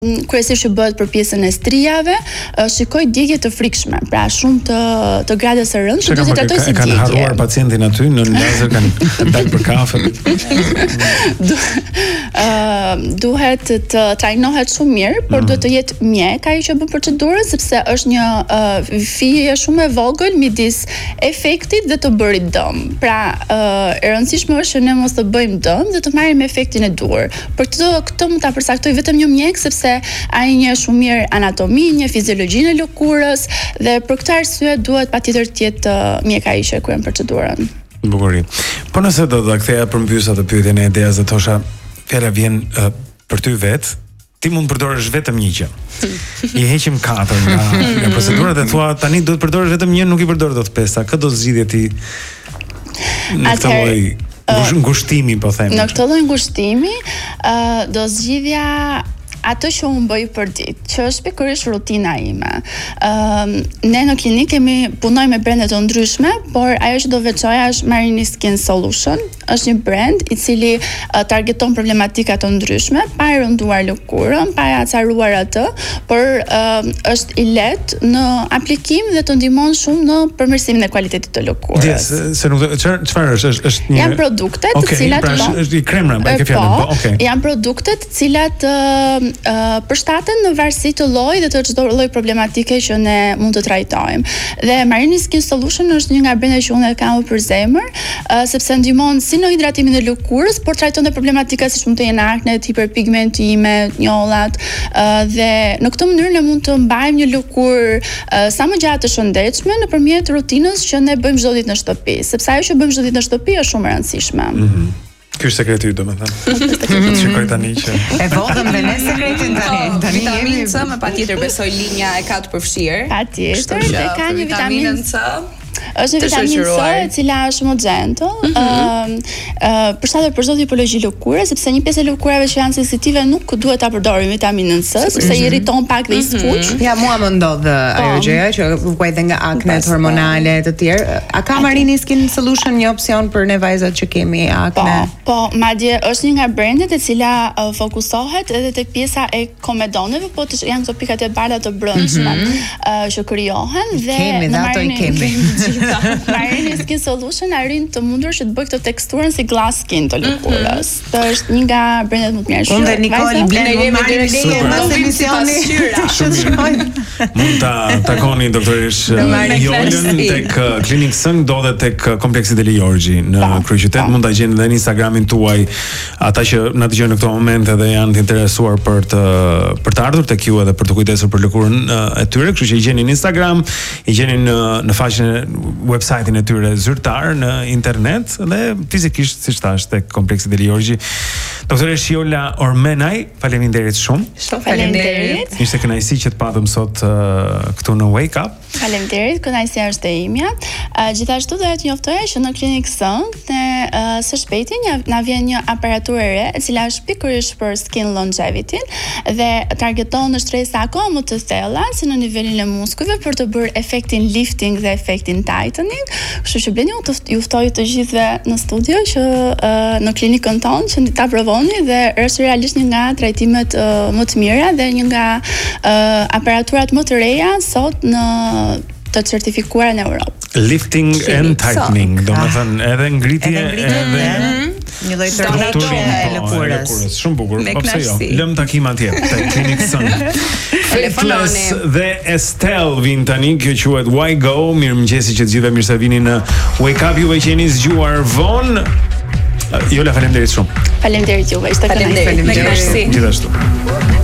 kryesisht që bëhet për pjesën e strijave, shikoj djegje të frikshme, pra shumë të gradës së rëndë, që duhet të trajtoj si djegje. Kanë harruar pacientin aty në lazer, kanë dalë për kafe. Duhet të trajnohet shumë mirë, por duhet të jetë mjek ai që bën procedurën, sepse është një fije shumë e vogël midis efektit dhe të bërit dëm. Pra, e rëndësishme është që ne mos të bëjmë dëm dhe të marrim efektin e duhur. Për këtë mund ta përcaktoj vetëm një mjek, sepse ai njeh shumë mirë anatominë, njeh fiziologjinë e lëkurës dhe për këtë arsye duhet patjetër të jetë mjek ai që kryen procedurën. Bukurie. Po nëse do ta ktheja përmbys atë pyetjen e Edeas, do thosha, fjala vjen për ty vet, ti mund të përdorësh vetëm një gjë. I heqim 4 nga procedurat e thua tani duhet të përdorësh vetëm një, nuk i përdor dot 5. Kë do zgjidhje ti në këtë lloj ngushtimi, po them. Në këtë lloj ngushtimi, do zgjidhja atë që unë bëj për ditë, që është pikërisht rutina ime. Ne në klinikë punojmë me brende të ndryshme, por ajo që do veçoja është Marini Skin Solution, është një brand i cili targeton problematika të ndryshme, pa e rënduar lëkurën, pa e acaruar atë, por është i lehtë në aplikim dhe të ndihmon shumë në përmirësimin e cilësisë të lëkurës. Se nuk çfarë është një janë produkte të cilat është i kremra, e ke fjalën, po, okay. Janë produkte të cilat përshtaten në varësi të llojit dhe të çdo lloj problematike që ne mund të trajtojmë. Dhe Marini Skin Solution është një nga brendet që unë e kam për zemër, sepse ndihmon si në hidratimin e lëkurës, por trajton edhe problematika siç mund të jenë aknet, hiperpigmentime, njollat, dhe në këtë mënyrë ne mund të mbajmë një lëkurë sa më gjatë të shëndetshme nëpërmjet rutinës që ne bëjmë çdo ditë në shtëpi, sepse ajo që bëjmë çdo ditë në shtëpi është shumë e rëndësishme. Ky është sekreti yt, domethënë. Shikoj tani që e vodhëm dhe ne sekretin tani. Vitaminë C, më patjetër besoj linja e ka të përfshirë. Patjetër, dhe ka një vitaminë C. Është një vitaminë C e cila është më gentle, përshtatet për çdo tipologji lëkure, sepse një pjesë e lëkurave që janë sensitive nuk duhet ta përdorim vitaminën C, sepse i irriton pak dhe i skuq. Ja, mua më ndodh ajo gjëja që vuaj dhe nga aknet hormonale të tjerë. A ka Marini Skin Solution një opsion për ne vajzat që kemi akne? Po, madje është një nga brendet e cila fokusohet edhe tek pjesa e komedoneve, po janë këto pikat e bardha të brendshme që krijohen dhe kemi dhe ato i kemi. Marini Skin Solution arrin të mundur që të bëjë këtë teksturën si glass skin të lëkurës. Është një nga brendet më të mirë. Unë dhe Nikoli blenë mas emisioni. Mund ta takoni doktorish Jolën tek Klinik Sën, do dhe tek kompleksi Deli Jorgji në kryeqytet. Mund ta gjeni edhe në Instagramin tuaj ata që na dëgjojnë në këtë moment dhe janë të interesuar për të ardhur tek ju edhe për të kujdesur për lëkurën e tyre, kështu që i gjeni në Instagram, i gjeni në faqen website-in e tyre zyrtar në internet dhe fizikisht siç thash tek kompleksi Deli Jorgji. Doktoresh Jola Ormenaj, faleminderit shumë. Faleminderit. Ishte kënaqësi që të patëm sot këtu në Wake Up. Faleminderit, kënaqësia është e imja. Gjithashtu doja të njoftoja që në Klinik Sën së shpejti na vjen një aparaturë e re, e cila është pikërisht për skin longevity dhe targeton në shtresa akoma më të thella si në nivelin e muskujve për të bërë efektin lifting dhe efektin tightening. Kështu që bleni ju ftoj të gjithëve në studio që në klinikën tonë që ta provoni dhe është realisht një nga trajtimet më të mira dhe një nga aparaturat më të reja sot në të certifikuara në Europë. Lifting and tightening, domethënë edhe ngritje edhe një lloj tërheqje e lëkurës. Shumë bukur, po pse jo? Lëm takim atje tek Klinik Sën. Faithless dhe Estelle vin tani, kjo quhet Why Go. Mirëmëngjesi që të gjithëve, mirë se vini në Wake Up, juve që jeni zgjuar vonë. Jola, faleminderit shumë. Faleminderit juve, ishte kënaqësi. Gjithashtu.